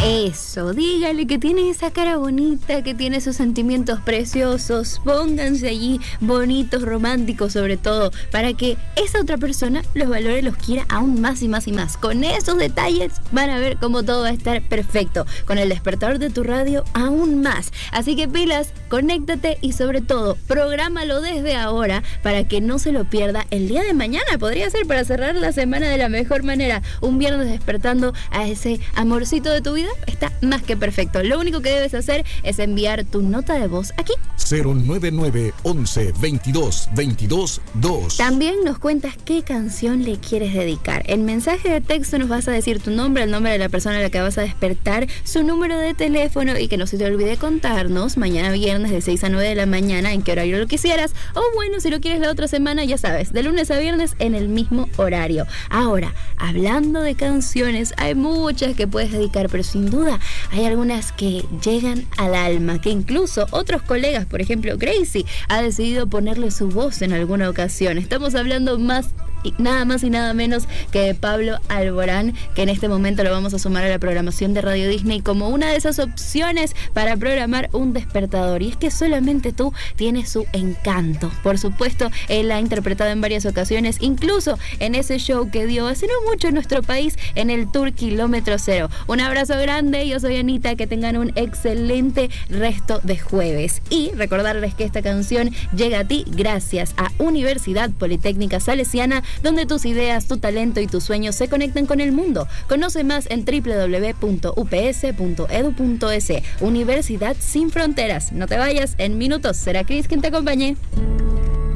Eso, dígale que tiene esa cara bonita, que tiene esos sentimientos preciosos. Pónganse allí bonitos, románticos sobre todo, para que esa otra persona los valore, los quiera aún más y más y más. Con esos detalles van a ver cómo todo va a estar perfecto. Con el despertador de tu radio aún más. Así que pilas, conéctate y sobre todo, prográmalo desde ahora para que no se lo pierda el día de mañana. Podría ser para cerrar la semana de la mejor manera. Un viernes despertando a ese amorcito de tu vida está más que perfecto. Lo único que debes hacer es enviar tu nota de voz aquí. 099 11 22 22 2. También nos cuentas qué canción le quieres dedicar. En mensaje de texto nos vas a decir tu nombre, el nombre de la persona a la que vas a despertar, su número de teléfono y que no se te olvide contarnos mañana viernes de 6 a 9 de la mañana en qué horario lo quisieras. O bueno, si lo quieres la otra semana, ya sabes, de lunes a viernes en el mismo horario. Ahora, hablando de canciones, hay muchas que puedes dedicar, pero sin duda hay algunas que llegan al alma, que incluso otros colegas, por ejemplo Gracie, ha decidido ponerle su voz en alguna ocasión. Estamos hablando nada más y nada menos que de Pablo Alborán, que en este momento lo vamos a sumar a la programación de Radio Disney como una de esas opciones para programar un despertador. Y es que solamente tú tienes su encanto. Por supuesto, él ha interpretado en varias ocasiones, incluso en ese show que dio hace no mucho en nuestro país, en el Tour Kilómetro Cero. Un abrazo grande, yo soy Anita, que tengan un excelente resto de jueves. Y recordarles que esta canción llega a ti gracias a Universidad Politécnica Salesiana, donde tus ideas, tu talento y tus sueños se conectan con el mundo. Conoce más en www.ups.edu.es. Universidad sin fronteras. No te vayas, en minutos será Cris quien te acompañe.